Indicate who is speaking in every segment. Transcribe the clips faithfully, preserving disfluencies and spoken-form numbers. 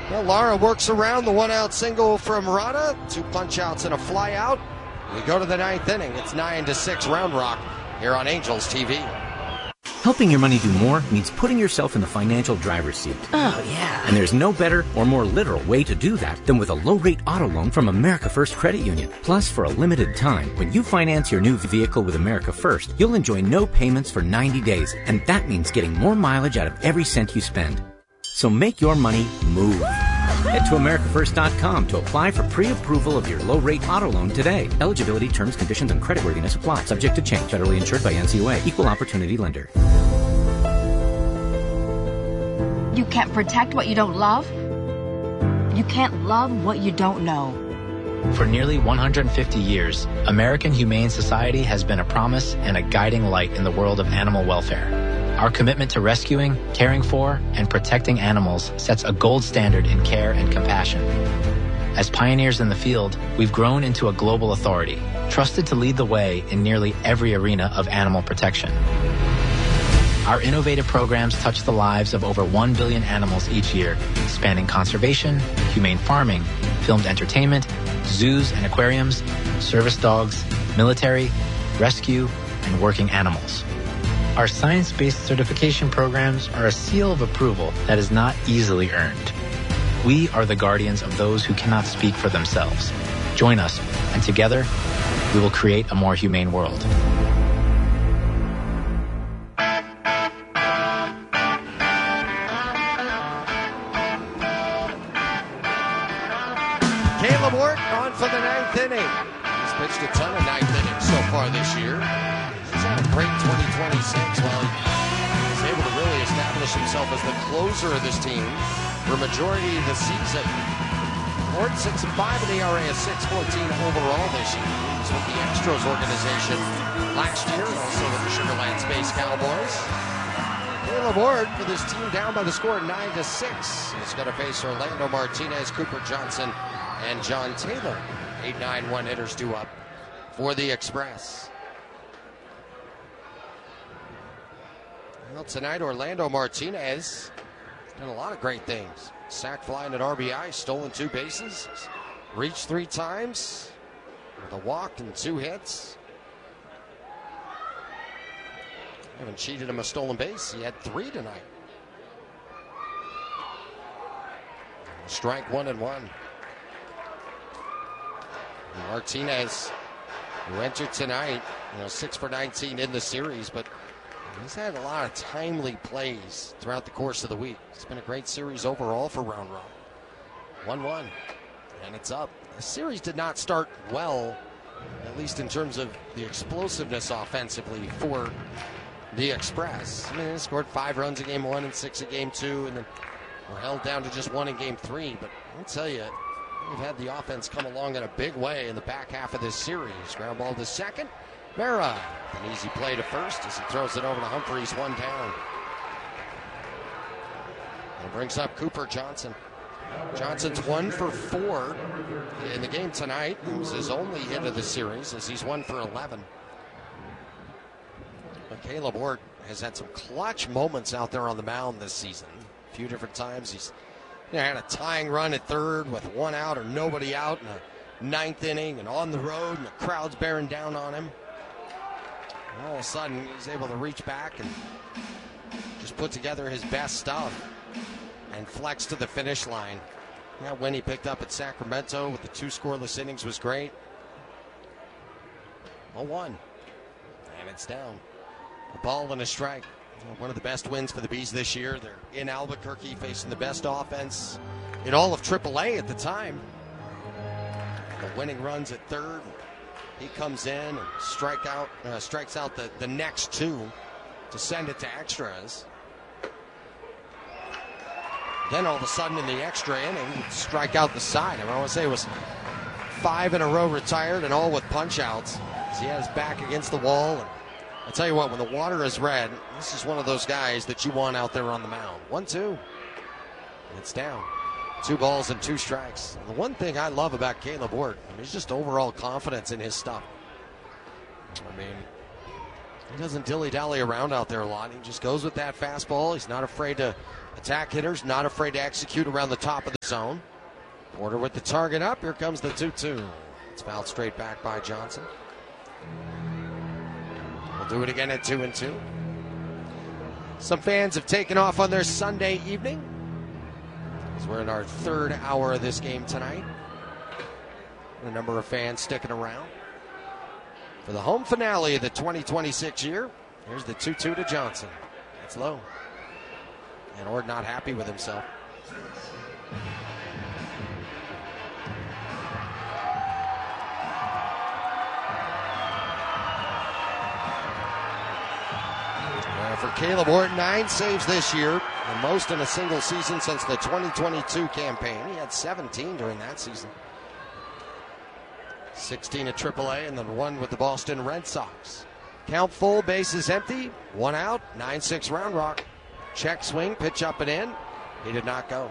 Speaker 1: Well, Lara works around the one-out single from Rada. Two punch-outs and a fly-out. We go to the ninth inning. It's nine to six Round Rock here on Angels T V.
Speaker 2: Helping your money do more means putting yourself in the financial driver's seat.
Speaker 3: Oh, yeah.
Speaker 2: And there's no better or more literal way to do that than with a low-rate auto loan from America First Credit Union. Plus, for a limited time, when you finance your new vehicle with America First, you'll enjoy no payments for ninety days. And that means getting more mileage out of every cent you spend. So make your money move. Head to America First dot com to apply for pre-approval of your low-rate auto loan today. Eligibility, terms, conditions, and creditworthiness apply. Subject to change. Federally insured by N C U A. Equal opportunity lender.
Speaker 4: You can't protect what you don't love. You can't love what you don't know.
Speaker 5: For nearly one hundred fifty years, American Humane Society has been a promise and a guiding light in the world of animal welfare. Our commitment to rescuing, caring for, and protecting animals sets a gold standard in care and compassion. As pioneers in the field, we've grown into a global authority, trusted to lead the way in nearly every arena of animal protection. Our innovative programs touch the lives of over one billion animals each year, spanning conservation, humane farming, filmed entertainment, zoos and aquariums, service dogs, military, rescue, and working animals. Our science-based certification programs are a seal of approval that is not easily earned. We are the guardians of those who cannot speak for themselves. Join us, and together, we will create a more humane world.
Speaker 1: Caleb Ward on for the ninth inning. He's pitched a ton of ninth innings so far this year. He's had a great twenty twenty-six while he's able to really establish himself as the closer of this team for a majority of the season. Ward six and five in the E R A, a six fourteen overall this year. He's with the Extras organization last year, and also with the Sugarland Space Cowboys. Caleb Ward for this team down by the score nine to six. He's going to face Orlando Martinez, Cooper Johnson, and John Taylor. eight nine one hitters due up for the Express. Well, tonight, Orlando Martinez has done a lot of great things. Sack fly and an R B I, stolen two bases, reached three times with a walk and two hits. Haven't cheated him a stolen base. He had three tonight. Strike one and one. Martinez, who entered tonight, you know, six for nineteen in the series, but he's had a lot of timely plays throughout the course of the week. It's been a great series overall for Round Rock. one one, and it's up. The series did not start well, at least in terms of the explosiveness offensively for the Express. I mean, they scored five runs in game one and six in game two, and then were held down to just one in game three. But I'll tell you, we've had the offense come along in a big way in the back half of this series. Ground ball to second. Mera, an easy play to first as he throws it over to Humphreys, one down. And brings up Cooper Johnson. Johnson's one for four in the game tonight. It was his only hit of the series as he's one for eleven. But Caleb Ward has had some clutch moments out there on the mound this season. A few different times he's you know, had a tying run at third with one out or nobody out in the ninth inning and on the road and the crowd's bearing down on him. And all of a sudden he's able to reach back and just put together his best stuff and flex to the finish line. That win he picked up at Sacramento with the two scoreless innings was great. oh one. And it's down. A ball and a strike. One of the best wins for the Bees this year. They're in Albuquerque facing the best offense in all of triple A at the time. The winning runs at third. He comes in and strike out, uh, strikes out the, the next two to send it to extras. Then all of a sudden in the extra inning, strike out the side. I, mean, I want to say it was five in a row retired and all with punch outs. As he had his back against the wall. And I tell you what, when the water is red, this is one of those guys that you want out there on the mound. One, two. It's down. Two balls and two strikes. The one thing I love about Caleb Ward, I mean, is just overall confidence in his stuff. I mean, he doesn't dilly-dally around out there a lot. He just goes with that fastball. He's not afraid to attack hitters, not afraid to execute around the top of the zone. Porter with the target up. Here comes the two two. It's fouled straight back by Johnson. We'll do it again at two and two. Some fans have taken off on their Sunday evening, as we're in our third hour of this game tonight. A number of fans sticking around for the home finale of the twenty twenty-six year. Here's the two two to Johnson. It's low. And Ord not happy with himself. Uh, for Caleb Ord, nine saves this year, the most in a single season since the twenty twenty-two campaign. He had seventeen during that season. sixteen at triple A, and then one with the Boston Red Sox. Count full, bases empty, one out, nine six Round Rock. Check swing, pitch up and in. He did not go.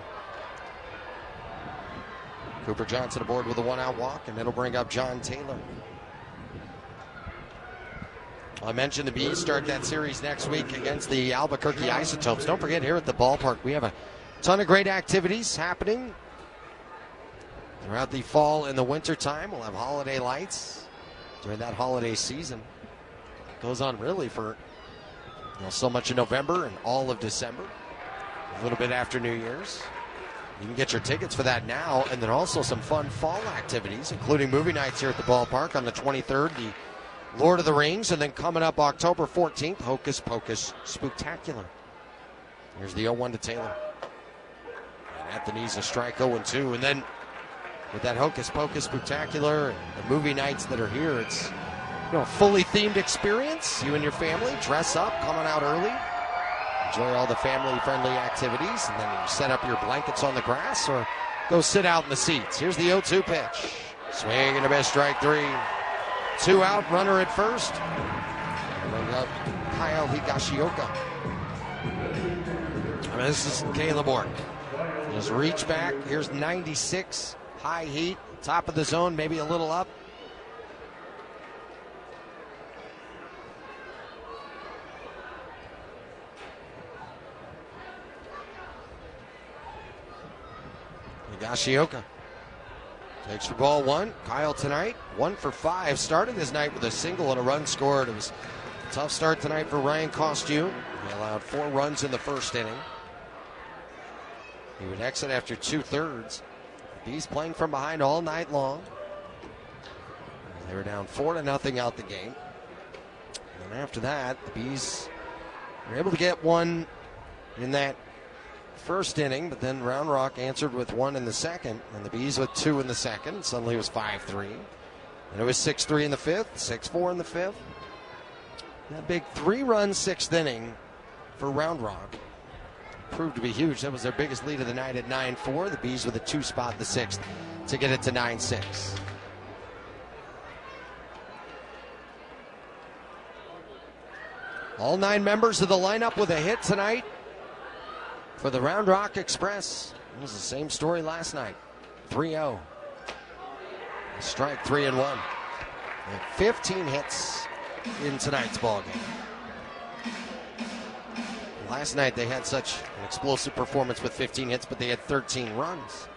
Speaker 1: Cooper Johnson aboard with a one-out walk, and it'll bring up John Taylor. I mentioned the Bees start that series next week against the Albuquerque Isotopes. Don't forget, here at the ballpark, we have a ton of great activities happening throughout the fall and the winter time. We'll have holiday lights during that holiday season. It goes on really for you know, so much in November and all of December, a little bit after New Year's. You can get your tickets for that now, and then also some fun fall activities, including movie nights here at the ballpark on the twenty-third, the Lord of the Rings, and then coming up October fourteenth, Hocus Pocus Spooktacular. Here's the oh one to Taylor. And Anthony's a strike oh and two, and then with that Hocus Pocus Spooktacular and the movie nights that are here, it's you know, a fully themed experience. You and your family dress up, coming out early, enjoy all the family-friendly activities, and then you set up your blankets on the grass or go sit out in the seats. Here's the oh two pitch. Swing and a miss, strike three. Two out, runner at first. Bring up Kyle Higashioka. I mean, this is Caleb Ord. Just reach back. Here's ninety-six. High heat, top of the zone, maybe a little up. Higashioka takes for ball one. Kyle tonight, one for five. Started his night with a single and a run scored. It was a tough start tonight for Ryan Costume. He allowed four runs in the first inning. He would exit after two-thirds. Bees playing from behind all night long. They were down four to nothing out the game. And after that, the Bees were able to get one in that first inning, but then Round Rock answered with one in the second, and the Bees with two in the second. Suddenly it was five three. And it was six three in the fifth, six four in the fifth. That big three-run sixth inning for Round Rock proved to be huge. That was their biggest lead of the night at nine four. The Bees with a two spot in the sixth to get it to nine six. All nine members of the lineup with a hit tonight for the Round Rock Express. It was the same story last night. three oh. Strike three and one. And fifteen hits in tonight's ball game. Last night they had such an explosive performance with fifteen hits, but they had thirteen runs.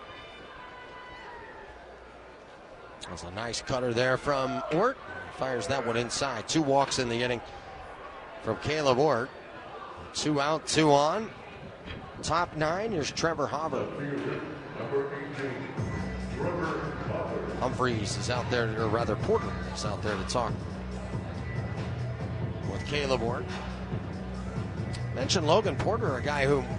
Speaker 1: There's a nice cutter there from Ort. Fires that one inside. Two walks in the inning from Caleb Ort. Two out, two on. Top nine, here's Trevor Hopper. Humphreys is out there, or rather Porter is out there to talk with Caleb Ort. Mentioned Logan Porter, a guy who you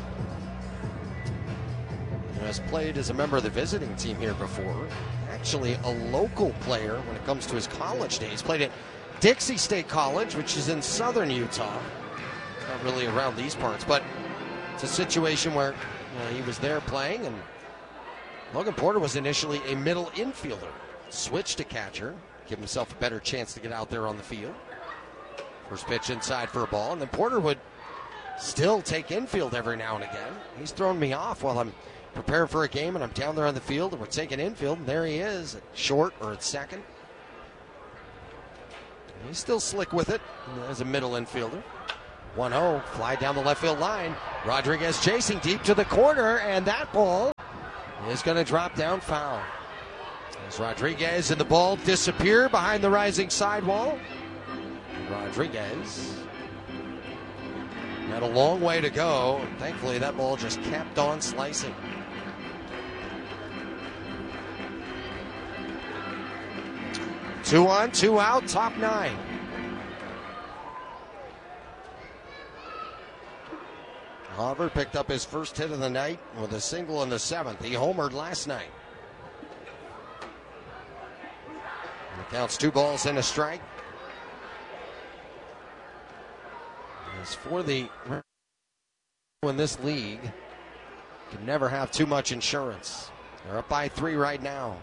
Speaker 1: know, has played as a member of the visiting team here before. Actually a local player when it comes to his college days. Played at Dixie State College, which is in southern Utah. Not really around these parts, but it's a situation where you know, he was there playing, and Logan Porter was initially a middle infielder. Switched to catcher, give himself a better chance to get out there on the field. First pitch inside for a ball, and then Porter would still take infield every now and again. He's thrown me off while I'm preparing for a game and I'm down there on the field and we're taking infield, and there he is at short or at second. And he's still slick with it as a middle infielder. one oh, fly down the left field line. Rodriguez chasing deep to the corner, and that ball is going to drop down foul. As Rodriguez and the ball disappear behind the rising sidewall. Rodriguez had a long way to go. Thankfully, that ball just kept on slicing. Two on, two out, top nine. Hauver picked up his first hit of the night with a single in the seventh. He homered last night. And it counts two balls and a strike. As for the in this league, can never have too much insurance. They're up by three right now.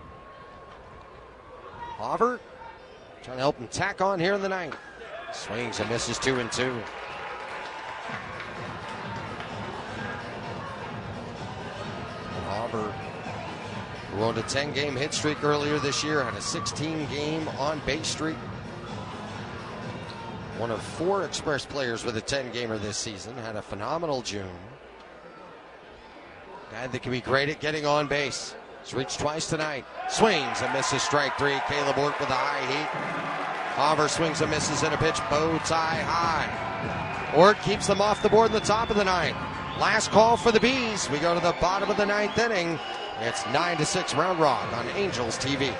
Speaker 1: Hauver trying to help him tack on here in the ninth. Swings and misses two and two. Hauver, who owned a ten-game hit streak earlier this year, had a sixteen-game on-base streak. One of four Express players with a ten-gamer this season. Had a phenomenal June. Guy that can be great at getting on base. He's reached twice tonight. Swings and misses strike three. Caleb Ort with a high heat. Hauver swings and misses in a pitch. Bow tie high. Ort keeps them off the board in the top of the ninth. Last call for the Bees. We go to the bottom of the ninth inning. It's nine to six Round Rock on Angels T V.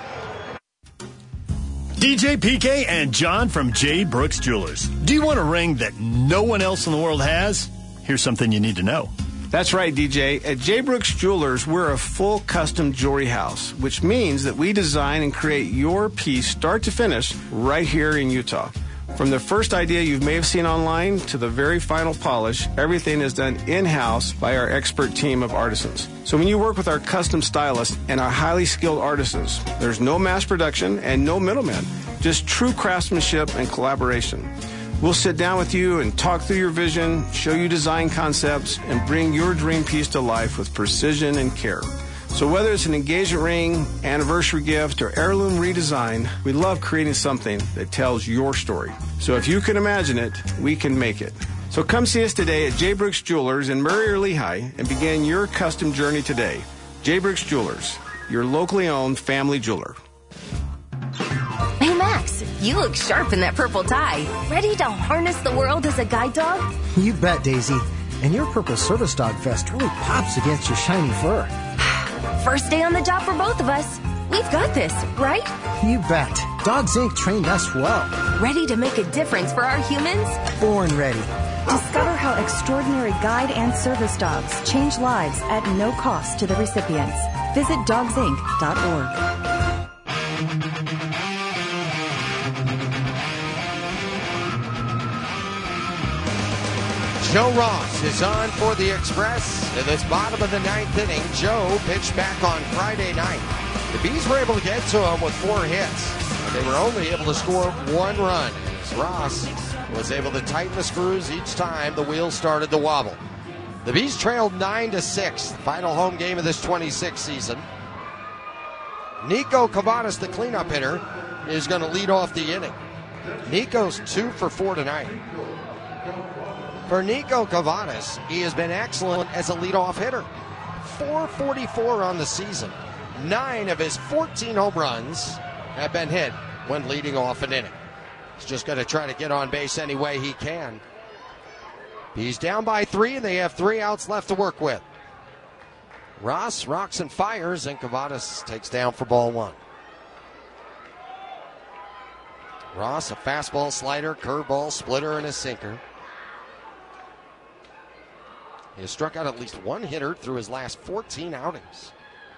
Speaker 3: D J P K and John from J. Brooks Jewelers. Do you want a ring that no one else in the world has? Here's something you need to know.
Speaker 6: That's right, D J. At J. Brooks Jewelers, we're a full custom jewelry house, which means that we design and create your piece start to finish right here in Utah. From the first idea you may have seen online to the very final polish, everything is done in-house by our expert team of artisans. So when you work with our custom stylists and our highly skilled artisans, there's no mass production and no middlemen, just true craftsmanship and collaboration. We'll sit down with you and talk through your vision, show you design concepts, and bring your dream piece to life with precision and care. So whether it's an engagement ring, anniversary gift, or heirloom redesign, we love creating something that tells your story. So if you can imagine it, we can make it. So come see us today at J. Brooks Jewelers in Murray or Lehigh and begin your custom journey today. J. Brooks Jewelers, your locally owned family jeweler.
Speaker 7: Hey Max, you look sharp in that purple tie. Ready to harness the world as a guide dog?
Speaker 8: You bet, Daisy. And your purple service dog vest really pops against your shiny fur.
Speaker 7: First day on the job for both of us. We've got this, right?
Speaker 8: You bet. Dogs Incorporated trained us well.
Speaker 7: Ready to make a difference for our humans?
Speaker 8: Born ready.
Speaker 9: Discover how extraordinary guide and service dogs change lives at no cost to the recipients. Visit dogs inc dot org.
Speaker 1: Joe Ross is on for the Express in this bottom of the ninth inning. Joe pitched back on Friday night. The Bees were able to get to him with four hits. They were only able to score one run. As Ross was able to tighten the screws each time the wheels started to wobble. The Bees trailed nine to six, final home game of this twenty-six season. Nico Cavadas, the cleanup hitter, is going to lead off the inning. Nico's two for four tonight. For Nico Cavadas, he has been excellent as a leadoff hitter. four forty-four on the season. Nine of his fourteen home runs have been hit when leading off an inning. He's just going to try to get on base any way he can. He's down by three, and they have three outs left to work with. Ross rocks and fires, and Cavadas takes down for ball one. Ross, a fastball, slider, curveball, splitter, and a sinker. He has struck out at least one hitter through his last fourteen outings.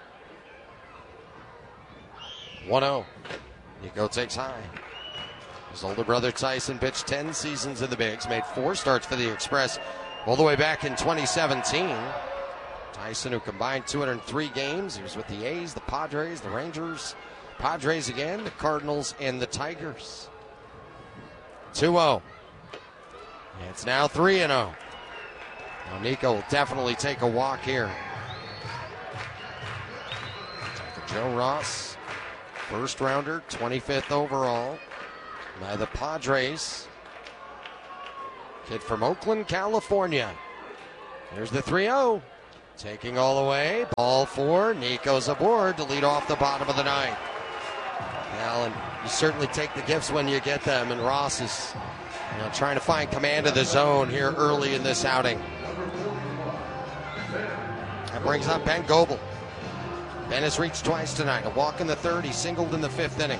Speaker 1: one oh. Nico takes high. His older brother Tyson pitched ten seasons in the Bigs, made four starts for the Express all the way back in twenty seventeen. Tyson, who combined two hundred three games, he was with the A's, the Padres, the Rangers, Padres again, the Cardinals, and the Tigers. two oh. It's now three and oh. Now Nico will definitely take a walk here. Joe Ross, first rounder, twenty-fifth overall by the Padres. Kid from Oakland, California. Here's the three oh. Taking all the way. Ball four. Nico's aboard to lead off the bottom of the ninth. Well, and you certainly take the gifts when you get them. And Ross is you know, trying to find command of the zone here early in this outing. That brings up Ben Goebel. Ben has reached twice tonight. A walk in the third. He singled in the fifth inning.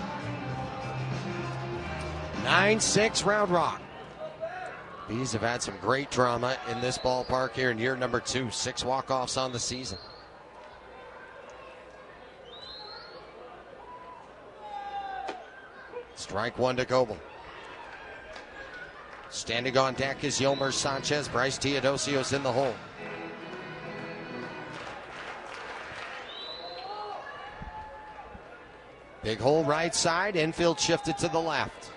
Speaker 1: nine six Round Rock. Bees have had some great drama in this ballpark here in year number two. Six walk-offs on the season. Strike one to Goebel. Standing on deck is Yolmer Sanchez. Bryce Teodosio's in the hole. Big hole right side. Infield shifted to the left.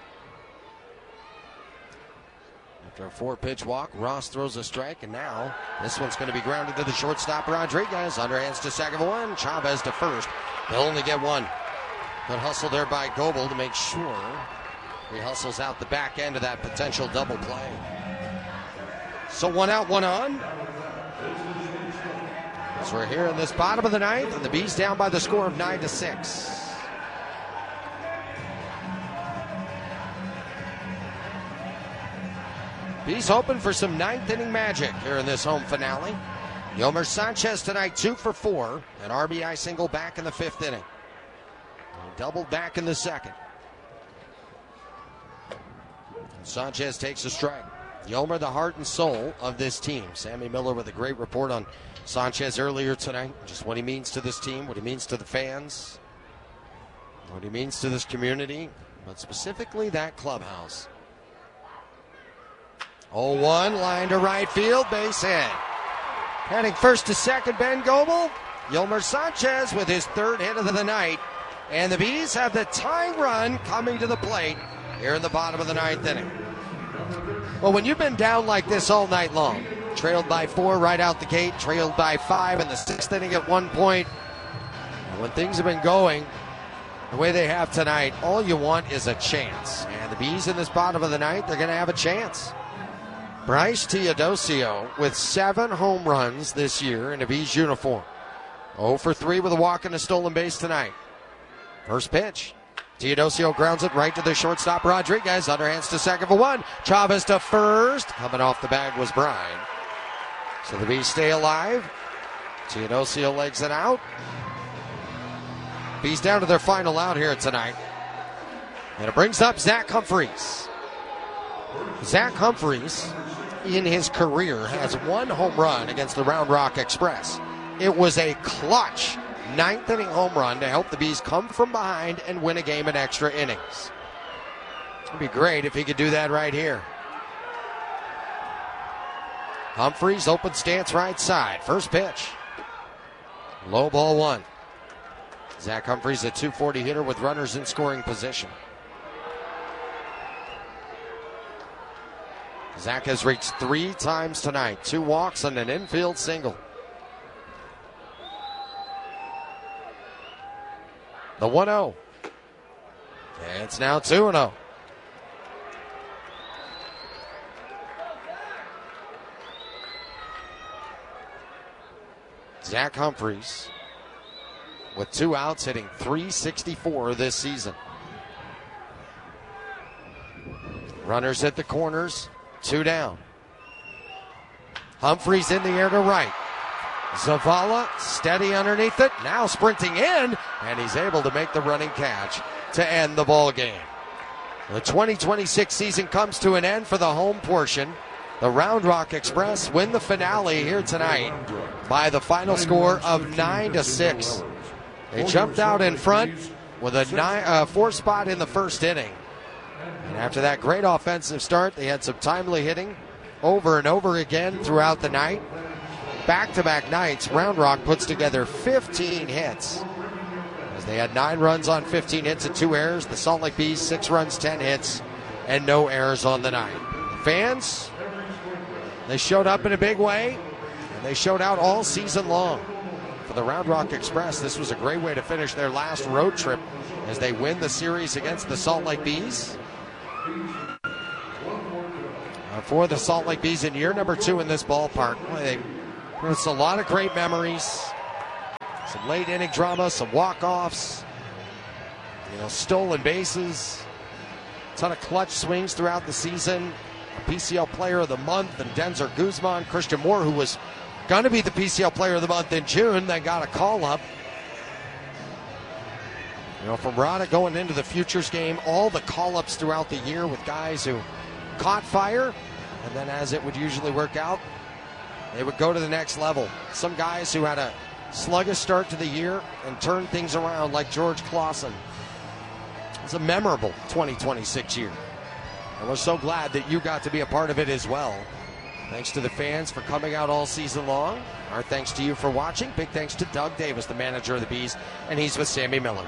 Speaker 1: After a four-pitch walk, Ross throws a strike, and now this one's going to be grounded to the shortstop, Rodriguez. Underhands to second for one. Chavez to first. They'll only get one. Good hustle there by Goebel to make sure he hustles out the back end of that potential double play. So one out, one on. As we're here in this bottom of the ninth, and the Bees down by the score of nine to six. Bees hoping for some ninth inning magic here in this home finale. Yolmer Sanchez tonight, two for four. An R B I single back in the fifth inning. And doubled back in the second. And Sanchez takes a strike. Yolmer, the heart and soul of this team. Sammy Miller with a great report on Sanchez earlier tonight. Just what he means to this team, what he means to the fans, what he means to this community, but specifically that clubhouse. oh one, line to right field, base hit. Heading first to second, Ben Goebel. Yolmer Sanchez with his third hit of the night. And the Bees have the tying run coming to the plate here in the bottom of the ninth inning. Well, when you've been down like this all night long, trailed by four right out the gate, trailed by five in the sixth inning at one point, and when things have been going the way they have tonight, all you want is a chance. And the Bees in this bottom of the ninth, they're going to have a chance. Bryce Teodosio with seven home runs this year in a Bees uniform. oh for three with a walk and a stolen base tonight. First pitch. Teodosio grounds it right to the shortstop, Rodriguez. Underhands to second for one. Chavez to first. Coming off the bag was Bryan. So the Bees stay alive. Teodosio legs it out. Bees down to their final out here tonight. And it brings up Zach Humphreys. Zach Humphreys, in his career, has one home run against the Round Rock Express. It was a clutch ninth inning home run to help the Bees come from behind and win a game in extra innings. It'd be great if he could do that right here. Humphreys, open stance right side. First pitch. Low ball one. Zach Humphreys, a two forty hitter with runners in scoring position. Zach has reached three times tonight. Two walks and an infield single. The one oh. And it's now two and oh. Zach Humphreys with two outs, hitting three sixty-four this season. Runners at the corners. Two down. Humphreys in the air to right. Zavala steady underneath it. Now sprinting in, and he's able to make the running catch to end the ball game. The twenty twenty-six season comes to an end for the home portion. The Round Rock Express win the finale here tonight by the final score of nine to six. They jumped out in front with a nine, uh, four spot in the first inning. And after that great offensive start, they had some timely hitting over and over again throughout the night. Back-to-back nights, Round Rock puts together fifteen hits. As they had nine runs on fifteen hits and two errors. The Salt Lake Bees, six runs, ten hits, and no errors on the night. Fans, they showed up in a big way, and they showed out all season long. For the Round Rock Express, this was a great way to finish their last road trip as they win the series against the Salt Lake Bees. uh, for the Salt Lake Bees in year number two in this ballpark. Boy, they, it's a lot of great memories. Some late inning drama, some walk-offs, you know, stolen bases, a ton of clutch swings throughout the season. A P C L Player of the Month, and Denzer Guzman, Christian Moore, who was going to be the P C L Player of the Month in June, then got a call-up. You know, from Rada going into the Futures game, all the call-ups throughout the year with guys who caught fire, and then as it would usually work out, they would go to the next level. Some guys who had a sluggish start to the year and turned things around, like George Clausen. It's a memorable twenty twenty-six year, and we're so glad that you got to be a part of it as well. Thanks to the fans for coming out all season long. Our thanks to you for watching. Big thanks to Doug Davis, the manager of the Bees, and he's with Sammy Miller.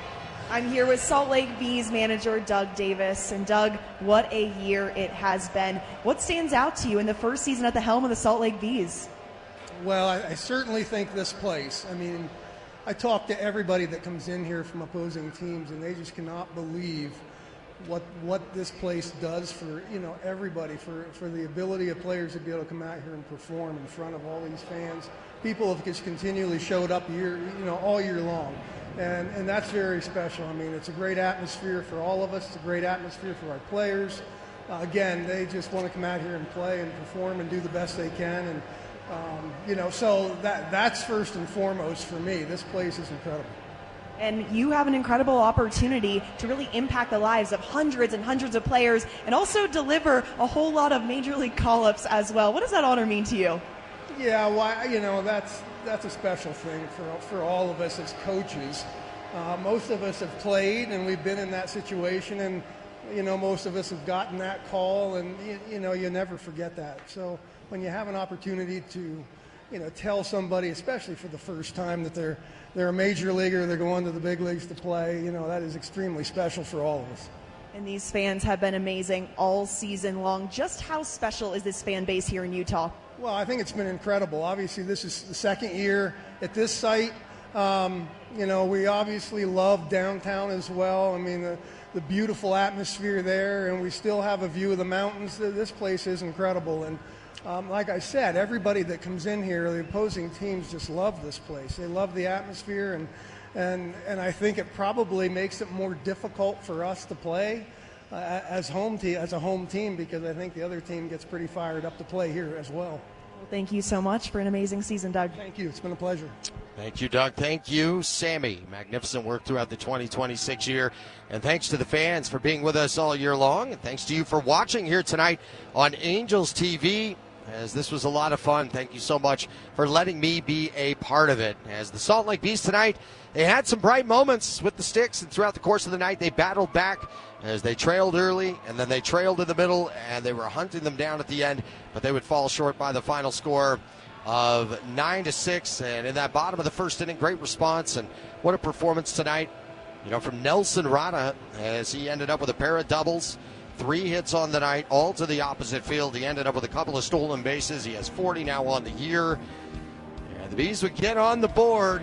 Speaker 10: I'm here with Salt Lake Bees manager Doug Davis. And Doug, what a year it has been. What stands out to you in the first season at the helm of the Salt Lake Bees?
Speaker 11: Well, I, I certainly think this place. I mean, I talk to everybody that comes in here from opposing teams, and they just cannot believe what what this place does for, you know, everybody, for, for the ability of players to be able to come out here and perform in front of all these fans. People have just continually showed up year, you know, all year long. And, and that's very special. I mean, it's a great atmosphere for all of us. It's a great atmosphere for our players. Uh, again, they just want to come out here and play and perform and do the best they can. And, um, you know, so that that's first and foremost for me. This place is incredible.
Speaker 10: And you have an incredible opportunity to really impact the lives of hundreds and hundreds of players and also deliver a whole lot of major league call-ups as well. What does that honor mean to you?
Speaker 11: Yeah, well, you know, that's that's a special thing for for all of us as coaches. Uh, most of us have played, and we've been in that situation, and, you know, most of us have gotten that call, and, you, you know, you never forget that. So when you have an opportunity to, you know, tell somebody, especially for the first time, that they're they're a major leaguer, they're going to the big leagues to play, you know, that is extremely special for all of us.
Speaker 10: And these fans have been amazing all season long. Just how special is this fan base here in Utah?
Speaker 11: Well, I think it's been incredible. Obviously, this is the second year at this site. Um, you know, we obviously love downtown as well. I mean, the, the beautiful atmosphere there, and we still have a view of the mountains. This place is incredible. And um, like I said, everybody that comes in here, the opposing teams just love this place. They love the atmosphere, and and and I think it probably makes it more difficult for us to play uh, as home te- as a home team, because I think the other team gets pretty fired up to play here as well.
Speaker 10: Well, thank you so much for an amazing season, Doug.
Speaker 11: Thank you. It's been a pleasure.
Speaker 1: Thank you, Doug. Thank you, Sammy. Magnificent work throughout the twenty twenty-six year. And thanks to the fans for being with us all year long. And thanks to you for watching here tonight on Angels T V, as this was a lot of fun. Thank you so much for letting me be a part of it. As the Salt Lake Bees tonight, they had some bright moments with the sticks, and throughout the course of the night, they battled back as they trailed early, and then they trailed in the middle, and they were hunting them down at the end, but they would fall short by the final score of nine to six. And in that bottom of the first inning, great response, and what a performance tonight, you know, from Nelson Rada, as he ended up with a pair of doubles, three hits on the night, all to the opposite field. He ended up with a couple of stolen bases. He has forty now on the year, and the Bees would get on the board.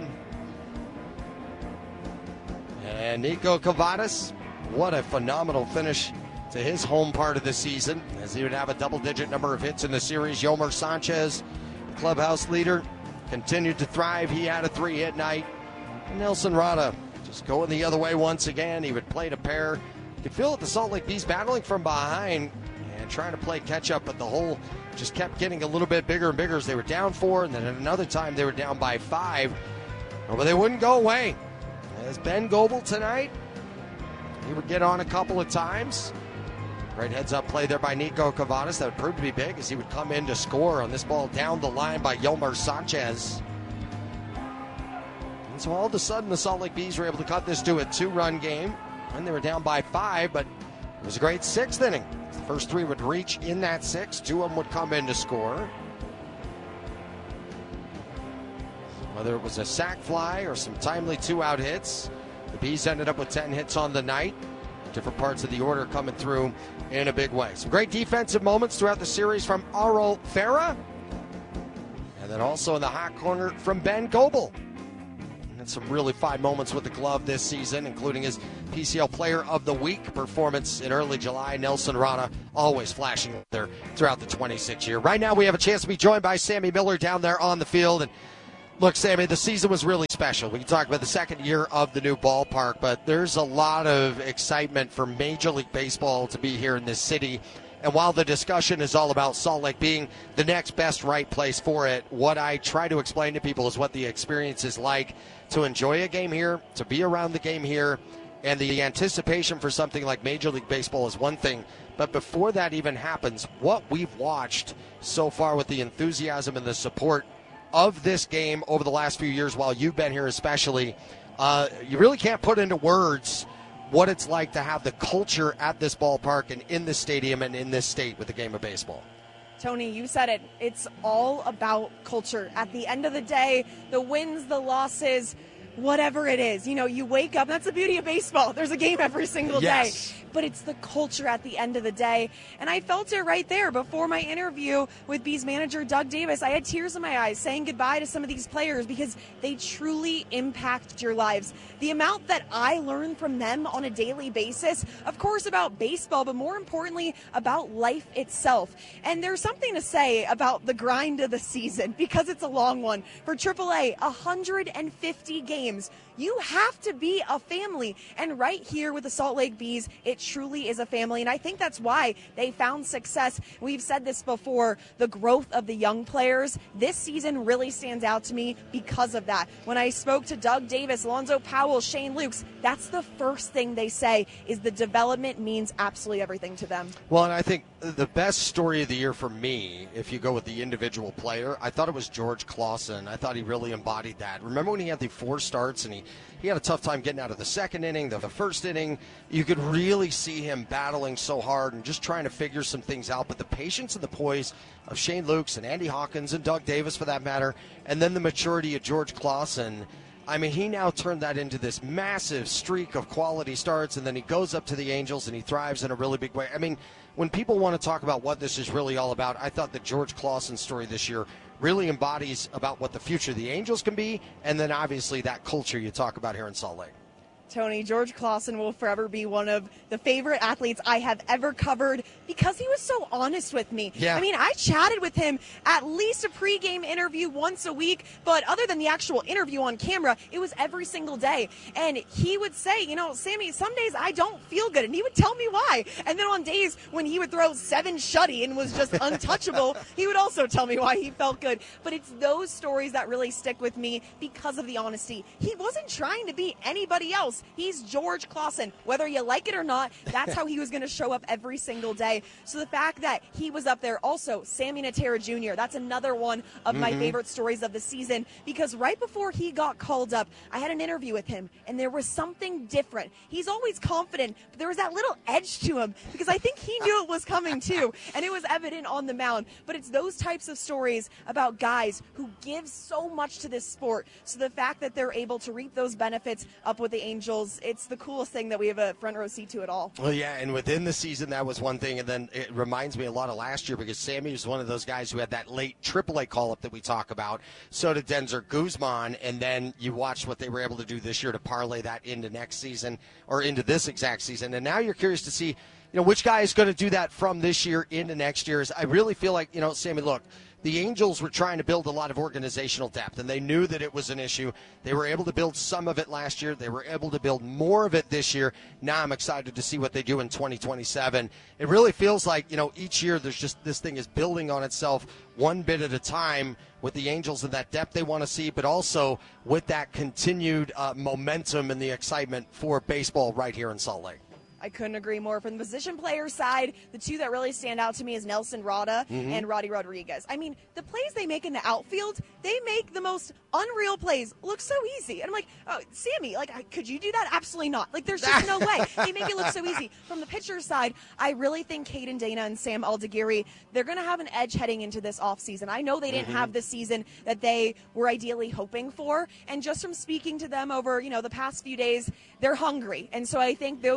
Speaker 1: And Nico Cavadas, what a phenomenal finish to his home part of the season, as he would have a double-digit number of hits in the series. Yomer Sanchez, clubhouse leader, continued to thrive. He had a three-hit night. And Nelson Rada just going the other way once again. He would play a pair. You could feel it, the Salt Lake Bees battling from behind and trying to play catch-up, but the hole just kept getting a little bit bigger and bigger as they were down four, and then at another time they were down by five. But they wouldn't go away. As Ben Goebel tonight, he would get on a couple of times. Great heads-up play there by Nico Cavadas. That would prove to be big, as he would come in to score on this ball down the line by Yomer Sanchez. And so all of a sudden, the Salt Lake Bees were able to cut this to a two-run game. And they were down by five, but it was a great sixth inning. The first three would reach in that sixth. Two of them would come in to score. Whether it was a sac fly or some timely two-out hits, the Bees ended up with ten hits on the night. Different parts of the order coming through in a big way. Some great defensive moments throughout the series from Aro Farah. And then also in the hot corner from Ben Goebel. and some really fine moments with the glove this season, including his P C L Player of the Week performance in early July. Nelson Rada always flashing there throughout the twenty-six year. Right now we have a chance to be joined by Sammy Miller down there on the field. And look, Sammy, the season was really special. We can talk about the second year of the new ballpark, but there's a lot of excitement for Major League Baseball to be here in this city. And while the discussion is all about Salt Lake being the next best right place for it, what I try to explain to people is what the experience is like to enjoy a game here, to be around the game here, and the anticipation for something like Major League Baseball is one thing. But before that even happens, what we've watched so far with the enthusiasm and the support of this game over the last few years while you've been here especially, uh, you really can't put into words what it's like to have the culture at this ballpark and in this stadium and in this state with the game of baseball.
Speaker 10: Tony, you said it. It's all about culture. At the end of the day, the wins, the losses, whatever it is, you know, you wake up. That's the beauty of baseball. There's a game every single
Speaker 1: yes.
Speaker 10: day. But it's the culture at the end of the day. And I felt it right there before my interview with Bees manager Doug Davis. I had tears in my eyes saying goodbye to some of these players because they truly impact your lives. The amount that I learn from them on a daily basis, of course, about baseball, but more importantly, about life itself. And there's something to say about the grind of the season because it's a long one. For triple A, one hundred fifty games. You have to be a family. And right here with the Salt Lake Bees, it truly is a family. And I think that's why they found success. We've said this before, the growth of the young players this season really stands out to me because of that. When I spoke to Doug Davis, Alonzo Powell, Shane Lukes, that's the first thing they say is the development means absolutely everything to them.
Speaker 1: Well, and I think the best story of the year for me, if you go with the individual player, I thought it was George Clausen. I thought he really embodied that. Remember when he had the four starts and he He had a tough time getting out of the second inning, the, the first inning. You could really see him battling so hard and just trying to figure some things out. But the patience and the poise of Shane Lukes and Andy Hawkins and Doug Davis, for that matter, and then the maturity of George Clausen, I mean, he now turned that into this massive streak of quality starts, and then he goes up to the Angels and he thrives in a really big way. I mean, when people want to talk about what this is really all about, I thought the George Clausen story this year really embodies about what the future of the Angels can be, and then obviously that culture you talk about here in Salt Lake.
Speaker 10: Tony, George Clausen will forever be one of the favorite athletes I have ever covered because he was so honest with me.
Speaker 1: Yeah.
Speaker 10: I mean, I chatted with him at least a pregame interview once a week, but other than the actual interview on camera, it was every single day. And he would say, you know, Sammy, some days I don't feel good, and he would tell me why. And then on days when he would throw seven shutty and was just untouchable, he would also tell me why he felt good. But it's those stories that really stick with me because of the honesty. He wasn't trying to be anybody else. He's George Clausen. Whether you like it or not, that's how he was going to show up every single day. So the fact that he was up there, also Sammy Natera Junior, that's another one of mm-hmm. my favorite stories of the season, because right before he got called up, I had an interview with him, and there was something different. He's always confident, but there was that little edge to him, because I think he knew it was coming too, and it was evident on the mound. But it's those types of stories about guys who give so much to this sport. So the fact that they're able to reap those benefits up with the Angels, it's the coolest thing that we have a front row seat to it all.
Speaker 1: Well, yeah, and within the season, that was one thing, and then it reminds me a lot of last year because Sammy was one of those guys who had that late triple A call-up that we talk about. So did Denzer Guzman, and then you watched what they were able to do this year to parlay that into next season, or into this exact season. And now you're curious to see, you know, which guy is going to do that from this year into next year's. I really feel like, you know, Sammy, look, the Angels were trying to build a lot of organizational depth, and they knew that it was an issue. They were able to build some of it last year. They were able to build more of it this year. Now I'm excited to see what they do in twenty twenty-seven. It really feels like, you know, each year there's just this thing is building on itself one bit at a time with the Angels and that depth they want to see, but also with that continued uh, momentum and the excitement for baseball right here in Salt Lake.
Speaker 10: I couldn't agree more. From the position player side, the two that really stand out to me is Nelson Rada mm-hmm. and Roddy Rodriguez. I mean, the plays they make in the outfield, they make the most unreal plays look so easy. And I'm like, oh, Sammy, like, could you do that? Absolutely not. Like, there's just no way. They make it look so easy. From the pitcher side, I really think Caden Dana and Sam Aldeguerri, they're going to have an edge heading into this offseason. I know they didn't mm-hmm. have the season that they were ideally hoping for. And just from speaking to them over, you know, the past few days, they're hungry. And so I think those two,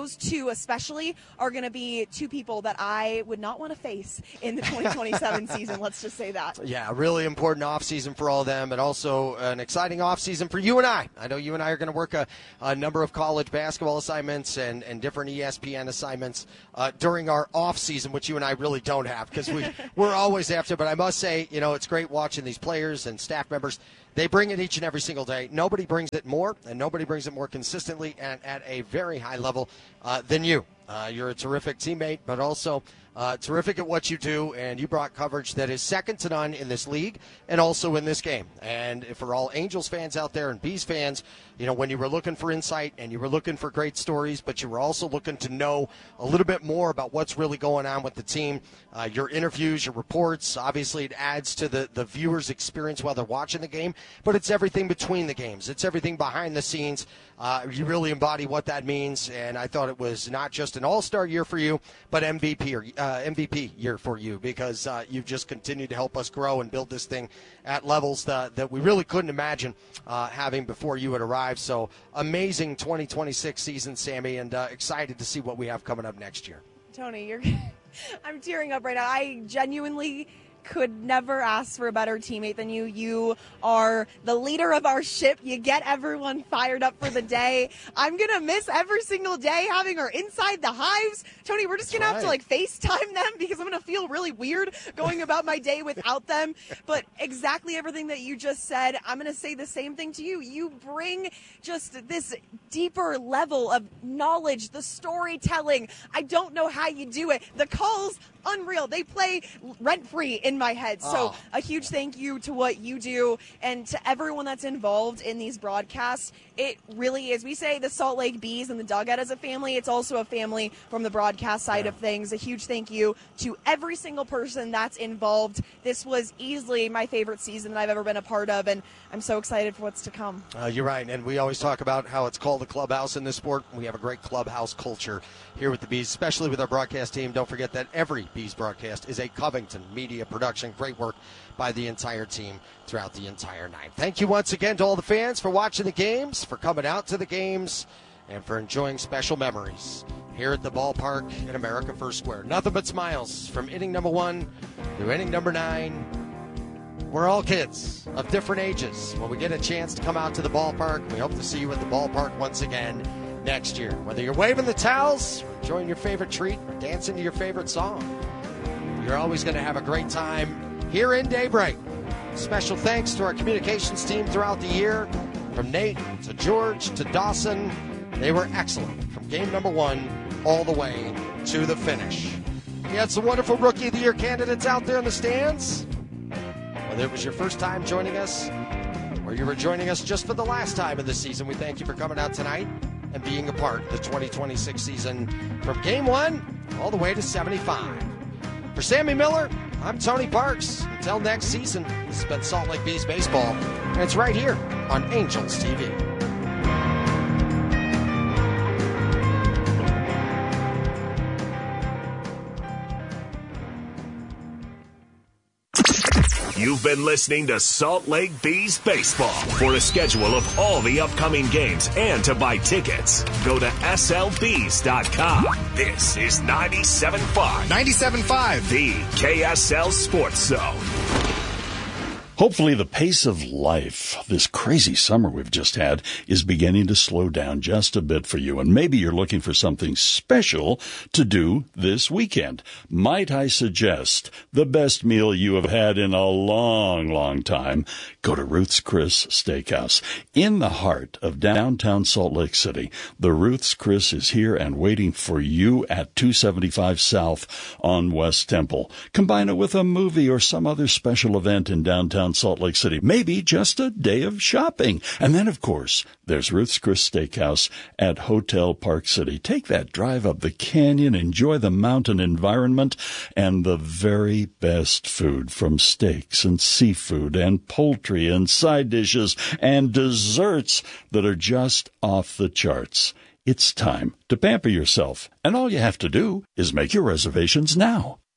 Speaker 10: especially are going to be two people that I would not want to face in the twenty twenty-seven season. Let's just say that.
Speaker 1: Yeah, really important offseason for all of them, and also an exciting offseason for you and I. I know you and I are going to work a, a number of college basketball assignments and, and different E S P N assignments uh, during our offseason, which you and I really don't have because we, we're always after. But I must say, you know, it's great watching these players and staff members. They bring it each and every single day. Nobody brings it more, and nobody brings it more consistently and at a very high level uh, than you. Uh, you're a terrific teammate, but also uh, terrific at what you do, and you brought coverage that is second to none in this league and also in this game. And for all Angels fans out there and Bees fans, you know, when you were looking for insight and you were looking for great stories, but you were also looking to know a little bit more about what's really going on with the team, uh, your interviews, your reports, obviously it adds to the, the viewer's experience while they're watching the game, but it's everything between the games. It's everything behind the scenes. Uh, you really embody what that means, and I thought it was not just an all-star year for you, but M V P or, uh, M V P year for you because uh, you've just continued to help us grow and build this thing at levels that, that we really couldn't imagine uh, having before you had arrived. So amazing twenty twenty-six season, Sammy, and uh, excited to see what we have coming up next year.
Speaker 10: Tony, you're I'm tearing up right now. I genuinely could never ask for a better teammate than you. You are the leader of our ship. You get everyone fired up for the day. I'm going to miss every single day having her inside the hives. Tony, we're just going to have to like FaceTime them because I'm going to feel really weird going about my day without them. But exactly everything that you just said, I'm going to say the same thing to you. You bring just this deeper level of knowledge, the storytelling. I don't know how you do it. The calls, unreal. They play rent-free in my head. So
Speaker 1: oh.
Speaker 10: a huge thank you to what you do and to everyone that's involved in these broadcasts. It really is. We say the Salt Lake Bees and the Dugout as a family. It's also a family from the broadcast side
Speaker 1: yeah.
Speaker 10: of things. A huge thank you to every single person that's involved. This was easily my favorite season that I've ever been a part of, and I'm so excited for what's to come.
Speaker 1: Uh, you're right, and we always talk about how it's called the clubhouse in this sport. We have a great clubhouse culture here with the Bees, especially with our broadcast team. Don't forget that every Bees broadcast is a Covington media production. Great work by the entire team throughout the entire night. Thank you once again to all the fans for watching the games, for coming out to the games, and for enjoying special memories here at the ballpark in America First Square. Nothing but smiles from inning number one through inning number nine. We're all kids of different ages. When we get a chance to come out to the ballpark, we hope to see you at the ballpark once again next year. Whether you're waving the towels, or enjoying your favorite treat, or dancing to your favorite song, you're always going to have a great time here in Daybreak. Special thanks to our communications team throughout the year, from Nate to George to Dawson. They were excellent from game number one all the way to the finish. We had some wonderful Rookie of the Year candidates out there in the stands. Whether it was your first time joining us or you were joining us just for the last time of the season, we thank you for coming out tonight and being a part of the twenty twenty-six season from game one all the way to seventy-five. For Sammy Miller, I'm Tony Parks. Until next season, this has been Salt Lake Bees Baseball, and it's right here on Angels T V.
Speaker 12: You've been listening to Salt Lake Bees Baseball. For a schedule of all the upcoming games and to buy tickets, go to S L Bees dot com. This is ninety-seven point five.
Speaker 13: ninety-seven point five.
Speaker 12: The K S L Sports Zone.
Speaker 3: Hopefully the pace of life, this crazy summer we've just had, is beginning to slow down just a bit for you. And maybe you're looking for something special to do this weekend. Might I suggest the best meal you have had in a long, long time? Go to Ruth's Chris Steakhouse. In the heart of downtown Salt Lake City, the Ruth's Chris is here and waiting for you at two seventy-five South on West Temple. Combine it with a movie or some other special event in downtown Salt Lake City, maybe just a day of shopping. And then, of course, there's Ruth's Chris Steakhouse at Hotel Park City. Take that drive up the canyon, enjoy the mountain environment, and the very best food, from steaks and seafood and poultry and side dishes and desserts that are just off the charts. It's time to pamper yourself, and all you have to do is make your reservations now.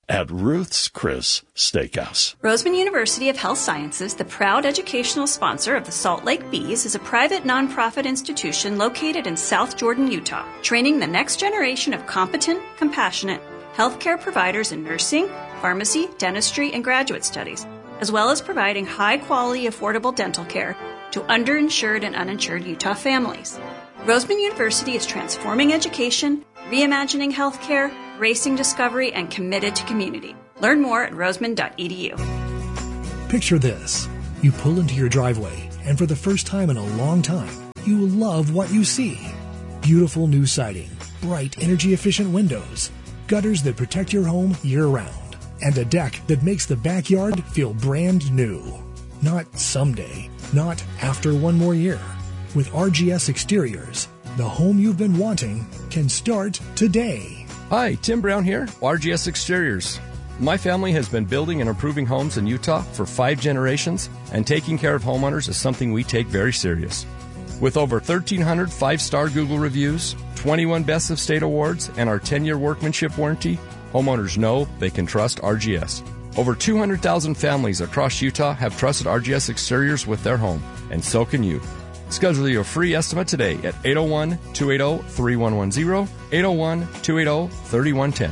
Speaker 3: at Ruth's Chris Steakhouse.
Speaker 13: Roseman University of Health Sciences, the proud educational sponsor of the Salt Lake Bees, is a private nonprofit institution located in South Jordan, Utah, training the next generation of competent, compassionate healthcare providers in nursing, pharmacy, dentistry, and graduate studies, as well as providing high-quality, affordable dental care to underinsured and uninsured Utah families. Roseman University is transforming education, reimagining healthcare, racing discovery, and committed to community. Learn more at roseman dot e d u.
Speaker 14: Picture this. You pull into your driveway, and for the first time in a long time, you will love what you see. Beautiful new siding, bright, energy-efficient windows, gutters that protect your home year-round, and a deck that makes the backyard feel brand new. Not someday, not after one more year. With R G S Exteriors, the home you've been wanting can start today.
Speaker 15: Hi, Tim Brown here, R G S Exteriors. My family has been building and improving homes in Utah for five generations, and taking care of homeowners is something we take very serious. With over thirteen hundred five-star Google reviews, twenty-one Best of State awards, and our ten-year workmanship warranty, homeowners know they can trust R G S. Over two hundred thousand families across Utah have trusted R G S Exteriors with their home, and so can you. Schedule your free estimate today at eight oh one, two eight oh, three one one zero, eight oh one, two eight oh, three one one zero.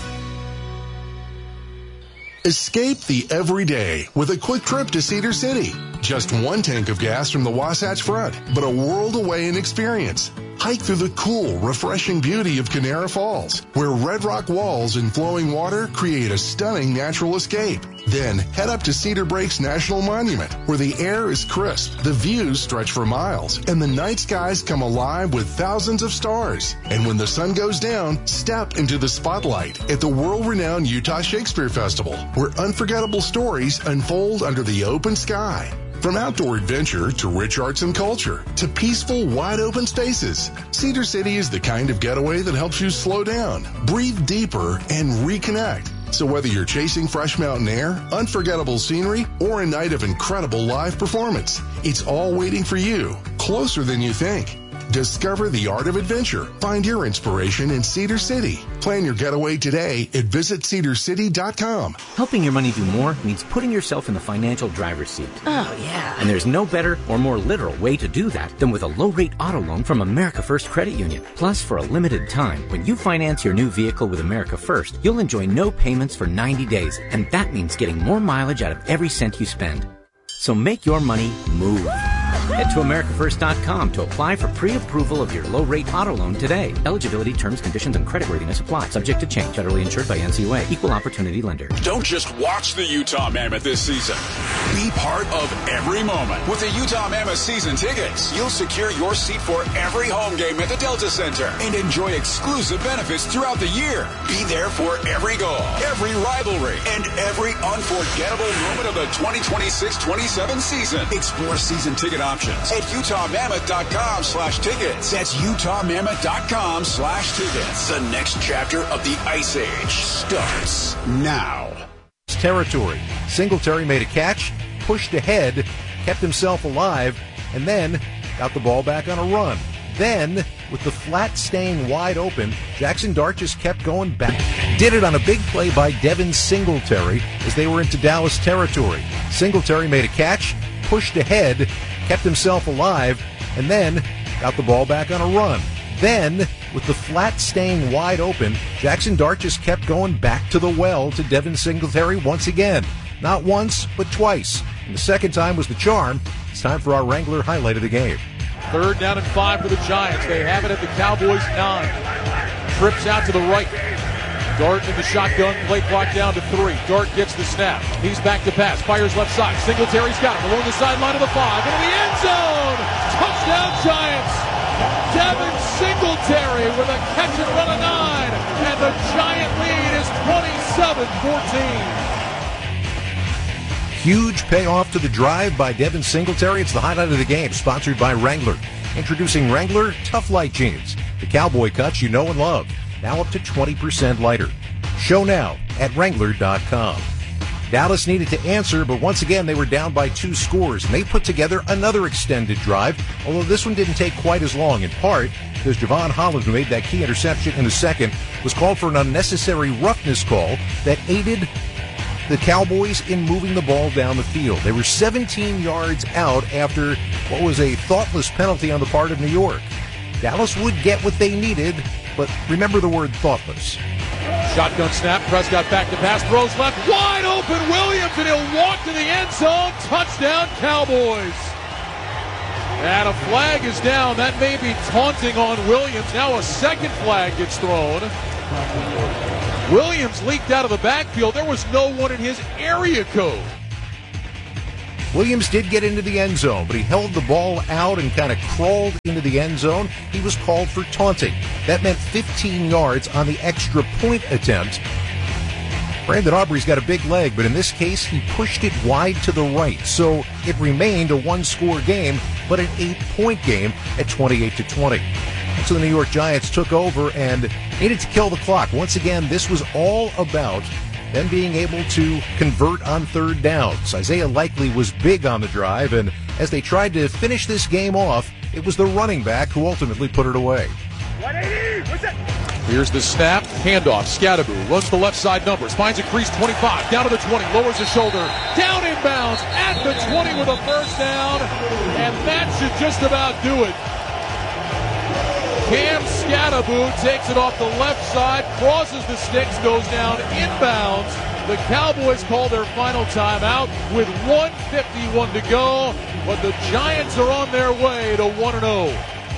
Speaker 16: Escape the everyday with a quick trip to Cedar City. Just one tank of gas from the Wasatch Front, but a world away in experience. Hike through the cool, refreshing beauty of Canara Falls, where red rock walls and flowing water create a stunning natural escape. Then head up to Cedar Breaks National Monument, where the air is crisp, the views stretch for miles, and the night skies come alive with thousands of stars. And when the sun goes down, step into the spotlight at the world-renowned Utah Shakespeare Festival, where unforgettable stories unfold under the open sky. From outdoor adventure to rich arts and culture to peaceful, wide-open spaces, Cedar City is the kind of getaway that helps you slow down, breathe deeper, and reconnect. So whether you're chasing fresh mountain air, unforgettable scenery, or a night of incredible live performance, it's all waiting for you, closer than you think. Discover the art of adventure. Find your inspiration in Cedar City. Plan your getaway today at visit cedar city dot com.
Speaker 2: Helping your money do more means putting yourself in the financial driver's seat.
Speaker 7: Oh, yeah.
Speaker 2: And there's no better or more literal way to do that than with a low-rate auto loan from America First Credit Union. Plus, for a limited time, when you finance your new vehicle with America First, you'll enjoy no payments for ninety days, and that means getting more mileage out of every cent you spend. So make your money move. Head to america first dot com to apply for pre-approval of your low-rate auto loan today. Eligibility, terms, conditions, and creditworthiness apply. Subject to change. Federally insured by N C U A. Equal opportunity lender.
Speaker 17: Don't just watch the Utah Mammoth this season. Be part of every moment. With the Utah Mammoth season tickets, you'll secure your seat for every home game at the Delta Center and enjoy exclusive benefits throughout the year. Be there for every goal, every rivalry, and every unforgettable moment of the twenty twenty-six twenty-seven season. Explore season ticket options at utah mammoth dot com slash tickets. That's utah mammoth dot com slash tickets. The next chapter of the Ice Age starts now.
Speaker 18: Territory. Singletary made a catch, pushed ahead, kept himself alive, and then got the ball back on a run. Then, with the flat staying wide open, Jackson Dart just kept going back. Did it on a big play by Devin Singletary as they were into Dallas territory. Singletary made a catch, pushed ahead, kept himself alive, and then got the ball back on a run. Then, with the flat staying wide open, Jackson Dart just kept going back to the well to Devin Singletary once again. Not once, but twice. And the second time was the charm. It's time for our Wrangler highlight of the game.
Speaker 19: Third down and five for the Giants. They have it at the Cowboys' nine. Trips out to the right. Dart in the shotgun, play clock down to three. Dart gets the snap. He's back to pass. Fires left side. Singletary's got him along the sideline of the five. Into the end zone. Touchdown Giants. Devin Singletary with a catch and run of nine. And the Giant lead is twenty-seven fourteen.
Speaker 18: Huge payoff to the drive by Devin Singletary. It's the highlight of the game, sponsored by Wrangler. Introducing Wrangler Tough Light Jeans, the cowboy cuts you know and love. Now up to twenty percent lighter. Show now at wrangler dot com. Dallas needed to answer, but once again, they were down by two scores, and they put together another extended drive, although this one didn't take quite as long, in part because Javon Holland, who made that key interception in the second, was called for an unnecessary roughness call that aided the Cowboys in moving the ball down the field. They were seventeen yards out after what was a thoughtless penalty on the part of New York. Dallas would get what they needed, but remember the word thoughtless.
Speaker 19: Shotgun snap, Prescott back to pass, throws left, wide open Williams, and he'll walk to the end zone. Touchdown, Cowboys. And a flag is down. That may be taunting on Williams. Now a second flag gets thrown. Williams leaked out of the backfield. There was no one in his area code.
Speaker 18: Williams did get into the end zone, but he held the ball out and kind of crawled into the end zone. He was called for taunting. That meant fifteen yards on the extra point attempt. Brandon Aubrey's got a big leg, but in this case, he pushed it wide to the right. So it remained a one-score game, but an eight-point game at twenty-eight to twenty. So the New York Giants took over and needed to kill the clock. Once again, this was all about them being able to convert on third downs. Isaiah Likely was big on the drive, and as they tried to finish this game off, it was the running back who ultimately put it away.
Speaker 19: one eighty, what's that? Here's the snap, handoff, Scadaboo runs the left side numbers, finds a crease, twenty-five, down to the twenty, lowers his shoulder, down inbounds, at the twenty with a first down, and that should just about do it. Cam Scadaboo takes it off the left side, crosses the sticks, goes down inbounds. The Cowboys call their final timeout with one fifty-one to go, but the Giants are on their way to one and oh.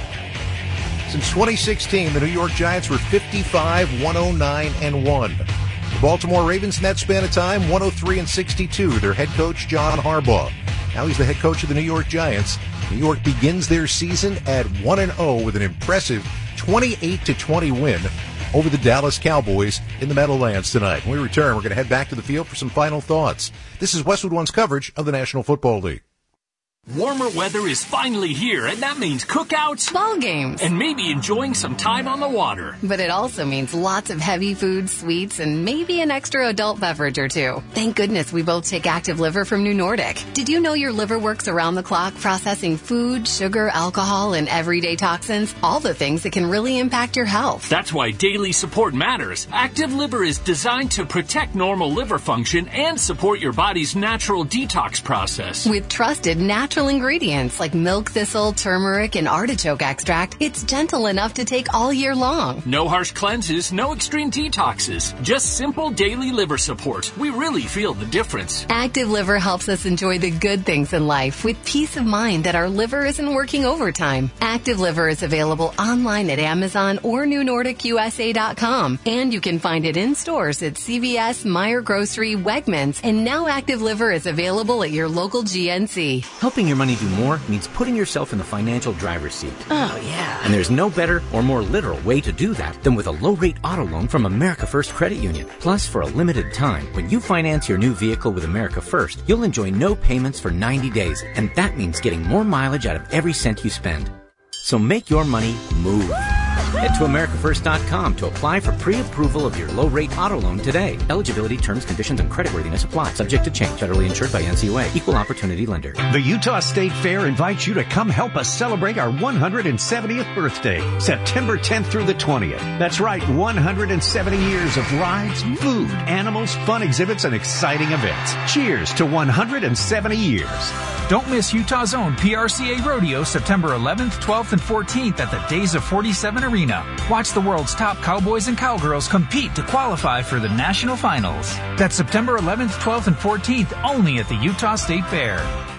Speaker 18: Since twenty sixteen, the New York Giants were fifty-five, one oh nine, and one. The Baltimore Ravens in that span of time, one oh three and sixty-two. Their head coach, John Harbaugh. Now he's the head coach of the New York Giants. New York begins their season at one and oh with an impressive twenty-eight to twenty win over the Dallas Cowboys in the Meadowlands tonight. When we return, we're going to head back to the field for some final thoughts. This is Westwood One's coverage of the National Football League.
Speaker 20: Warmer weather is finally here, and that means cookouts,
Speaker 7: ball games,
Speaker 20: and maybe enjoying some time on the water.
Speaker 7: But it also means lots of heavy foods, sweets, and maybe an extra adult beverage or two. Thank goodness we both take Active Liver from New Nordic. Did you know your liver works around the clock processing food, sugar, alcohol, and everyday toxins? All the things that can really impact your health.
Speaker 20: That's why daily support matters. Active Liver is designed to protect normal liver function and support your body's natural detox process.
Speaker 7: With trusted natural Natural ingredients like milk thistle, turmeric, and artichoke extract, it's gentle enough to take all year long.
Speaker 20: No harsh cleanses, no extreme detoxes, just simple daily liver support. We really feel the difference.
Speaker 7: Active Liver helps us enjoy the good things in life with peace of mind that our liver isn't working overtime. Active Liver is available online at Amazon or New Nordic U S A dot com, and you can find it in stores at C V S, Meijer Grocery, Wegmans, and now Active Liver is available at your local G N C.
Speaker 2: Helping your money do more means putting yourself in the financial driver's seat.
Speaker 7: Oh, yeah.
Speaker 2: And there's no better or more literal way to do that than with a low-rate auto loan from America First Credit Union. Plus, for a limited time, when you finance your new vehicle with America First, you'll enjoy no payments for ninety days, and that means getting more mileage out of every cent you spend. So make your money move. Head to America First dot com to apply for pre-approval of your low-rate auto loan today. Eligibility, terms, conditions, and creditworthiness apply. Subject to change. Federally insured by N C U A. Equal opportunity lender.
Speaker 21: The Utah State Fair invites you to come help us celebrate our one hundred seventieth birthday, September tenth through the twentieth. That's right, one hundred seventy years of rides, food, animals, fun exhibits, and exciting events. Cheers to one hundred seventy years.
Speaker 22: Don't miss Utah's own P R C A Rodeo September eleventh, twelfth, and fourteenth at the Days of forty-seven Arena. Watch the world's top cowboys and cowgirls compete to qualify for the national finals. That's September eleventh, twelfth, and fourteenth only at the Utah State Fair.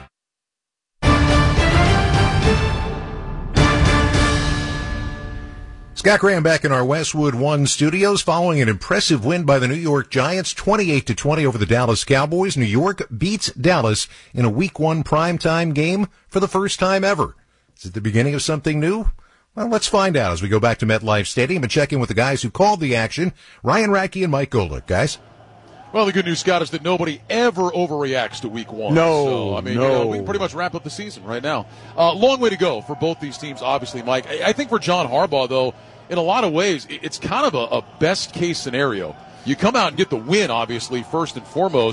Speaker 18: Scott Graham back in our Westwood One studios following an impressive win by the New York Giants, twenty-eight to twenty over the Dallas Cowboys. New York beats Dallas in a week one primetime game for the first time ever. Is it the beginning of something new? Well, let's find out as we go back to MetLife Stadium and check in with the guys who called the action, Ryan Radke and Mike Golick. Guys?
Speaker 19: Well, the good news, Scott, is that nobody ever overreacts to week one.
Speaker 6: No,
Speaker 19: so, I mean,
Speaker 6: no.
Speaker 19: You know, we can pretty much wrap up the season right now. Uh, long way to go for both these teams, obviously, Mike. I, I think for John Harbaugh, though, in a lot of ways, it's kind of a, a best-case scenario. You come out and get the win, obviously, first and foremost,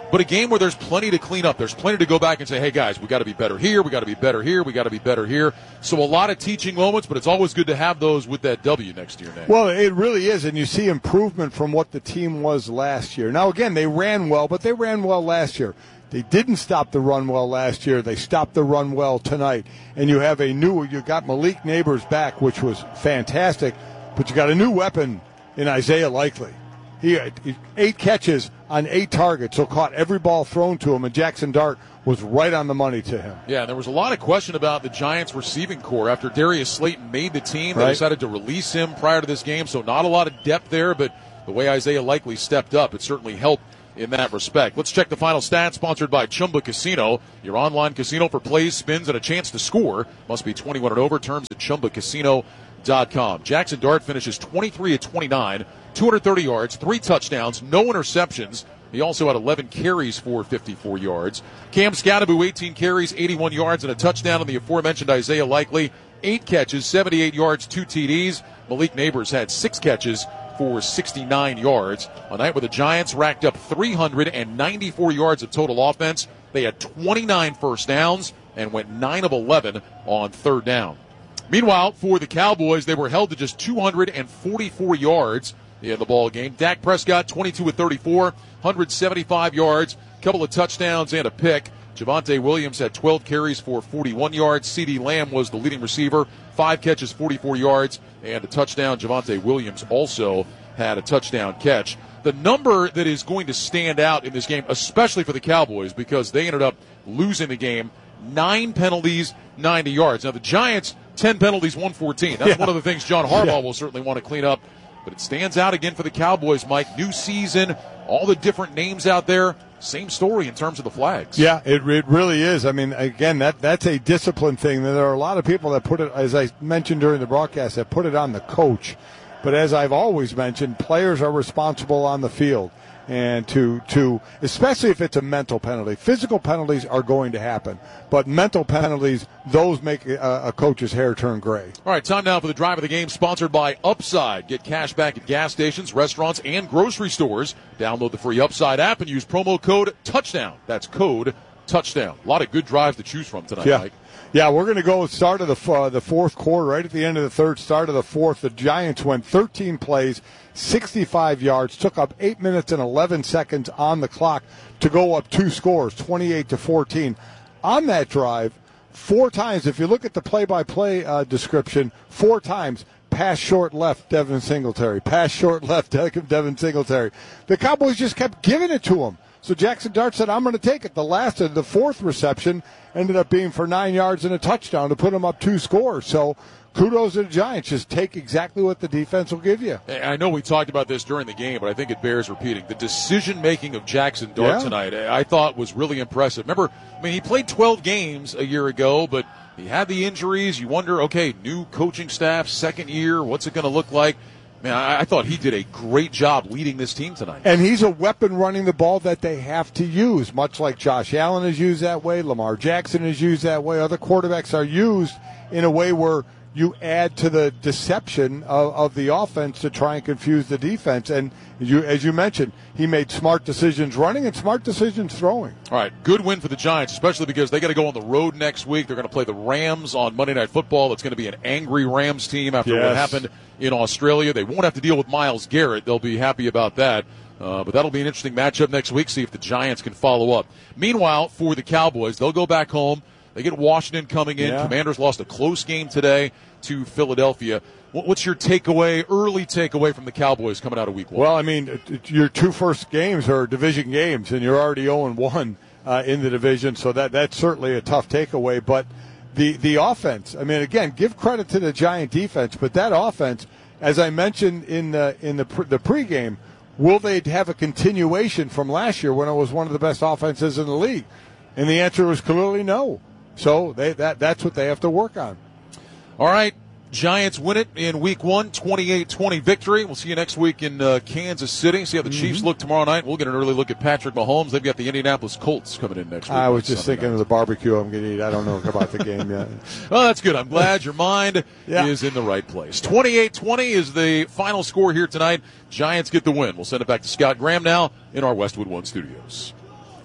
Speaker 19: but a game where there's plenty to clean up. There's plenty to go back and say, hey, guys, we got to be better here. We got to be better here. We got to be better here. So a lot of teaching moments, but it's always good to have those with that W next year, Nate.
Speaker 4: Well, it really is, and you see improvement from what the team was last year. Now, again, they ran well, but they ran well last year. They didn't stop the run well last year. They stopped the run well tonight. And you have a new, you got Malik Neighbors back, which was fantastic, but you got a new weapon in Isaiah Likely. He had eight catches on eight targets, so caught every ball thrown to him, and Jackson Dart was right on the money to him.
Speaker 19: Yeah, there was a lot of question about the Giants' receiving core. After Darius Slayton made the team, they
Speaker 4: right.
Speaker 19: decided to release him prior to this game, so not a lot of depth there, but the way Isaiah Likely stepped up, it certainly helped in that respect. Let's check the final stats, sponsored by Chumba Casino, your online casino for plays, spins, and a chance to score. Must be twenty-one and over. Terms at chumba casino dot com. Jackson Dart finishes twenty-three of twenty-nine, two hundred thirty yards, three touchdowns, no interceptions. He also had eleven carries for fifty-four yards. Cam Scadaboo, eighteen carries, eighty-one yards, and a touchdown on the aforementioned Isaiah Likely. Eight catches, seventy-eight yards, two T Ds. Malik Neighbors had six catches for sixty-nine yards. A night where the Giants racked up three hundred ninety-four yards of total offense. They had twenty-nine first downs and went nine of eleven on third down. Meanwhile, for the Cowboys, they were held to just two hundred forty-four yards in the ball game. Dak Prescott, twenty-two of thirty-four, one hundred seventy-five yards, a couple of touchdowns and a pick. Javonte Williams had twelve carries for forty-one yards. CeeDee Lamb was the leading receiver, five catches, forty-four yards, and a touchdown. Javonte Williams also had a touchdown catch. The number that is going to stand out in this game, especially for the Cowboys, because they ended up losing the game, nine penalties, ninety yards. Now, the Giants, ten penalties, one fourteen. That's
Speaker 4: yeah.
Speaker 19: one of the things John Harbaugh
Speaker 4: yeah.
Speaker 19: will certainly want to clean up. But it stands out again for the Cowboys, Mike. New season, all the different names out there. Same story in terms of the flags.
Speaker 4: Yeah, it, it really is. I mean, again, that that's a discipline thing. There are a lot of people that put it, as I mentioned during the broadcast, that put it on the coach. But as I've always mentioned, players are responsible on the field. And to, to, especially if it's a mental penalty. Physical penalties are going to happen. But mental penalties, those make a, a coach's hair turn gray.
Speaker 19: All right, time now for the drive of the game, sponsored by Upside. Get cash back at gas stations, restaurants, and grocery stores. Download the free Upside app and use promo code TOUCHDOWN. That's code TOUCHDOWN. A lot of good drives to choose from tonight,
Speaker 4: yeah.
Speaker 19: Mike.
Speaker 4: Yeah, we're going to go start of the uh, the fourth quarter, right at the end of the third, start of the fourth. The Giants went thirteen plays, sixty-five yards, took up eight minutes and eleven seconds on the clock to go up two scores, twenty-eight to fourteen. On that drive, four times, if you look at the play-by-play uh, description, four times, pass short left, Devin Singletary. Pass short left, Devin Singletary. The Cowboys just kept giving it to him. So Jackson Dart said, I'm going to take it. The last of the fourth reception ended up being for nine yards and a touchdown to put him up two scores. So kudos to the Giants. Just take exactly what the defense will give you.
Speaker 19: I know we talked about this during the game, but I think it bears repeating. The decision-making of Jackson Dart
Speaker 4: yeah.
Speaker 19: tonight, I thought, was really impressive. Remember, I mean, he played twelve games a year ago, but he had the injuries. You wonder, okay, new coaching staff, second year, what's it going to look like? Man, I, I thought he did a great job leading this team tonight.
Speaker 4: And he's a weapon running the ball that they have to use, much like Josh Allen is used that way, Lamar Jackson is used that way. Other quarterbacks are used in a way where you add to the deception of, of the offense to try and confuse the defense. And you, as you mentioned, he made smart decisions running and smart decisions throwing.
Speaker 19: All right, good win for the Giants, especially because they got to go on the road next week. They're going to play the Rams on Monday Night Football. It's going to be an angry Rams team after
Speaker 4: yes.
Speaker 19: what happened in Australia. They won't have to deal with Myles Garrett. They'll be happy about that. Uh, but that'll be an interesting matchup next week, see if the Giants can follow up. Meanwhile, for the Cowboys, they'll go back home. They get Washington coming in.
Speaker 4: Yeah.
Speaker 19: Commanders lost a close game today to Philadelphia. What's your takeaway, early takeaway from the Cowboys coming out of week one?
Speaker 4: Well, I mean, your two first games are division games, and you're already oh and one uh, in the division, so that that's certainly a tough takeaway. But the, the offense, I mean, again, give credit to the Giant defense, but that offense, as I mentioned in the, in the, pre- the pregame, will they have a continuation from last year when it was one of the best offenses in the league? And the answer was clearly no. So they, that that's what they have to work on.
Speaker 19: All right. Giants win it in week one, twenty-eight twenty victory. We'll see you next week in uh, Kansas City. See how the mm-hmm. Chiefs look tomorrow night. We'll get an early look at Patrick Mahomes. They've got the Indianapolis Colts coming in next week.
Speaker 4: I was just
Speaker 19: Sunday
Speaker 4: thinking
Speaker 19: night.
Speaker 4: of the barbecue I'm going to eat. I don't know about the game yet.
Speaker 19: Well, that's good. I'm glad your mind
Speaker 4: yeah.
Speaker 19: is in the right place. twenty-eight twenty is the final score here tonight. Giants get the win. We'll send it back to Scott Graham now in our Westwood One studios.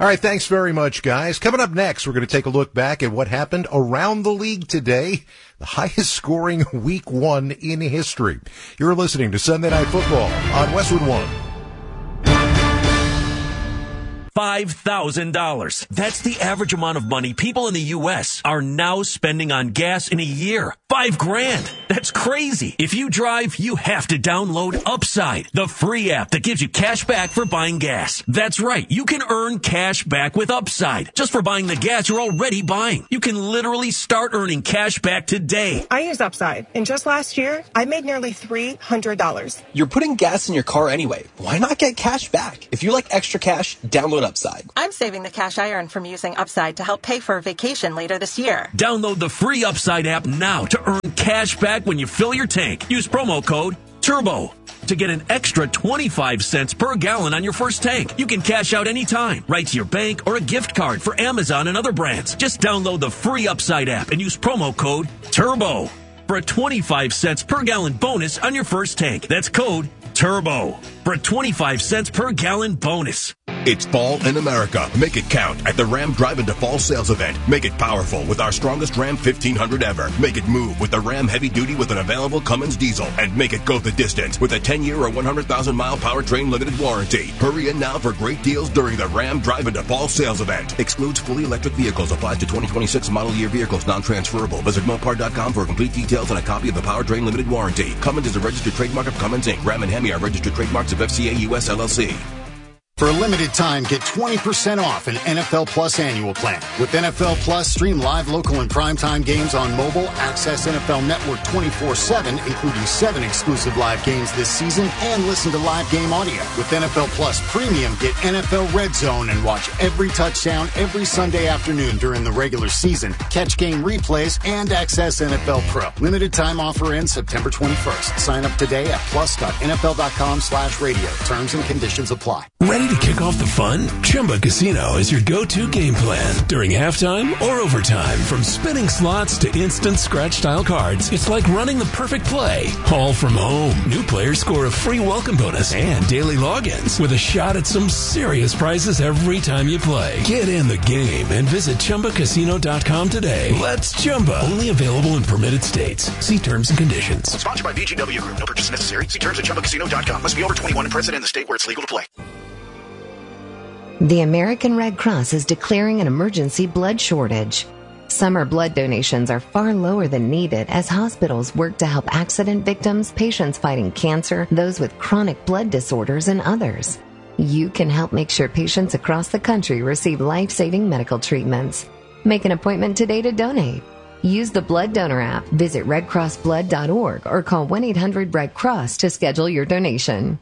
Speaker 18: All right, thanks very much, guys. Coming up next, we're going to take a look back at what happened around the league today, the highest scoring week one in history. You're listening to Sunday Night Football on Westwood One.
Speaker 5: five thousand dollars. That's the average amount of money people in the U S are now spending on gas in a year. Five grand. That's crazy. If you drive, you have to download Upside, the free app that gives you cash back for buying gas. That's right. You can earn cash back with Upside just for buying the gas you're already buying. You can literally start earning cash back today.
Speaker 8: I use Upside, and just last year, I made nearly three hundred dollars.
Speaker 23: You're putting gas in your car anyway. Why not get cash back? If you like extra cash, download Upside.
Speaker 8: I'm saving the cash I earn from using Upside to help pay for a vacation later this year.
Speaker 5: Download the free Upside app now to earn cash back when you fill your tank. Use promo code TURBO to get an extra twenty-five cents per gallon on your first tank. You can cash out anytime, right to your bank or a gift card for Amazon and other brands. Just download the free Upside app and use promo code TURBO for a twenty-five cents per gallon bonus on your first tank. That's code TURBO for a twenty-five cents per gallon bonus.
Speaker 24: It's fall in America. Make it count at the Ram Drive Into Fall sales event. Make it powerful with our strongest Ram fifteen hundred ever. Make it move with the Ram Heavy Duty with an available Cummins diesel. And make it go the distance with a ten-year or one hundred thousand mile powertrain limited warranty. Hurry in now for great deals during the Ram Drive Into Fall sales event. Excludes fully electric vehicles. Applies to twenty twenty-six model year vehicles. Non-transferable. Visit Mopar dot com for complete details and a copy of the powertrain limited warranty. Cummins is a registered trademark of Cummins Incorporated. Ram and Hemi are registered trademarks of F C A U S L L C.
Speaker 25: For a limited time, get twenty percent off an N F L Plus annual plan. With N F L Plus, stream live, local, and primetime games on mobile, access N F L Network twenty-four seven, including seven exclusive live games this season, and listen to live game audio. With N F L Plus Premium, get N F L Red Zone and watch every touchdown every Sunday afternoon during the regular season, catch game replays, and access N F L Pro. Limited time offer ends September twenty-first. Sign up today at plus dot N F L dot com slash radio. Terms and conditions apply.
Speaker 26: Ready to kick off the fun? Chumba Casino is your go-to game plan during halftime or overtime. From spinning slots to instant scratch-style cards, it's like running the perfect play, all from home. New players score a free welcome bonus and daily logins with a shot at some serious prizes every time you play. Get in the game and visit Chumba Casino dot com today. Let's Chumba. Only available in permitted states. See terms and conditions.
Speaker 27: Sponsored by V G W Group. No purchase necessary. See terms at Chumba Casino dot com. Must be over twenty-one and present in the state where it's legal to play.
Speaker 28: The American Red Cross is declaring an emergency blood shortage. Summer blood donations are far lower than needed as hospitals work to help accident victims, patients fighting cancer, those with chronic blood disorders, and others. You can help make sure patients across the country receive life-saving medical treatments. Make an appointment today to donate. Use the Blood Donor app, visit red cross blood dot org, or call one eight hundred red cross to schedule your donation.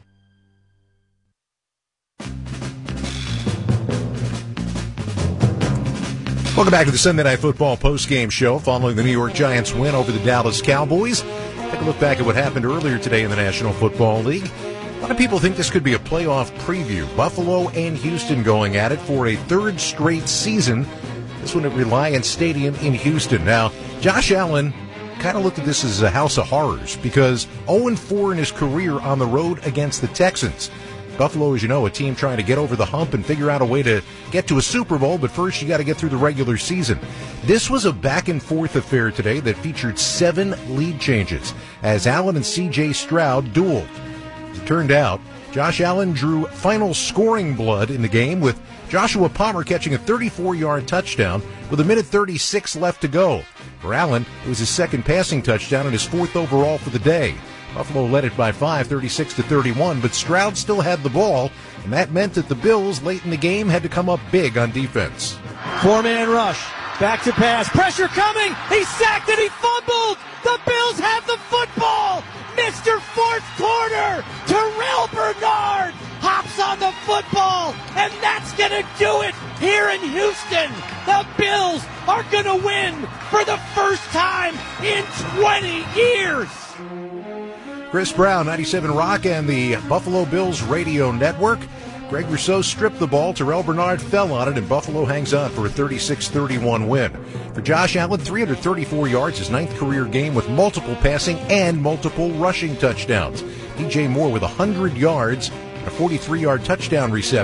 Speaker 18: Welcome back to the Sunday Night Football postgame show following the New York Giants win over the Dallas Cowboys. Take a look back at what happened earlier today in the National Football League. A lot of people think this could be a playoff preview. Buffalo and Houston going at it for a third straight season. This one at Reliant Stadium in Houston. Now, Josh Allen kind of looked at this as a house of horrors because oh and four in his career on the road against the Texans. Buffalo, as you know, a team trying to get over the hump and figure out a way to get to a Super Bowl, but first you got to get through the regular season. This was a back-and-forth affair today that featured seven lead changes as Allen and C J Stroud dueled. As it turned out, Josh Allen drew final scoring blood in the game with Joshua Palmer catching a thirty-four-yard touchdown with a minute thirty-six left to go. For Allen, it was his second passing touchdown and his fourth overall for the day. Buffalo led it by five, thirty-six to thirty-one, but Stroud still had the ball, and that meant that the Bills late in the game had to come up big on defense.
Speaker 29: Four-man rush, back to pass, pressure coming, he sacked and he fumbled! The Bills have the football! Mister Fourth Quarter, Terrell Bernard hops on the football, and that's gonna do it here in Houston. The Bills are gonna win for the first time in twenty years!
Speaker 18: Chris Brown, ninety-seven Rock, and the Buffalo Bills radio network. Greg Rousseau stripped the ball. Terrell Bernard fell on it, and Buffalo hangs on for a thirty-six thirty-one win. For Josh Allen, three hundred thirty-four yards, his ninth career game with multiple passing and multiple rushing touchdowns. D J Moore with one hundred yards, a forty-three-yard touchdown reception,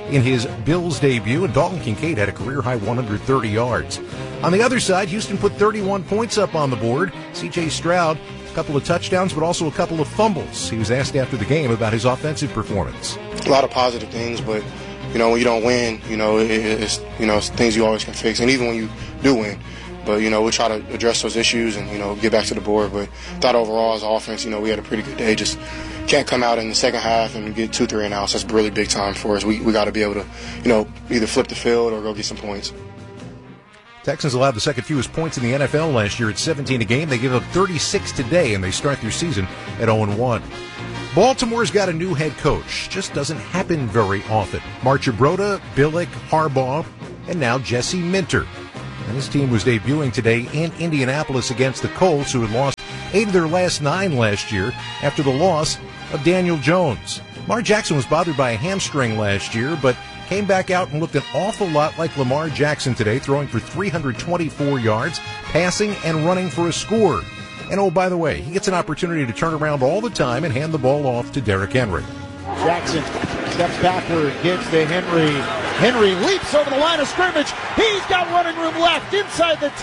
Speaker 18: in his Bills debut, and Dalton Kincaid had a career-high one hundred thirty yards. On the other side, Houston put thirty-one points up on the board. C J Stroud, a couple of touchdowns, but also a couple of fumbles. He was asked after the game about his offensive performance.
Speaker 1: A lot of positive things, but, you know, when you don't win, you know, it, it's, you know, it's things you always can fix. And even when you do win, but, you know, we'll try to address those issues and, you know, get back to the board. But I thought overall as an offense, you know, we had a pretty good day. Just can't come out in the second half and get two, three and outs. That's really big time for us. We we got to be able to, you know, either flip the field or go get some points.
Speaker 18: Texans allowed the second fewest points in the N F L last year at seventeen a game. They give up thirty-six today, and they start their season at oh and one. Baltimore's got a new head coach. Just doesn't happen very often. Marchibroda, Billick, Harbaugh, and now Jesse Minter. And his team was debuting today in Indianapolis against the Colts, who had lost eight of their last nine last year after the loss of Daniel Jones. Lamar Jackson was bothered by a hamstring last year, but came back out and looked an awful lot like Lamar Jackson today, throwing for three hundred twenty-four yards, passing and running for a score. And oh, by the way, he gets an opportunity to turn around all the time and hand the ball off to Derrick Henry.
Speaker 29: Jackson steps backward, gets to Henry. Henry leaps over the line of scrimmage. He's got running room left inside the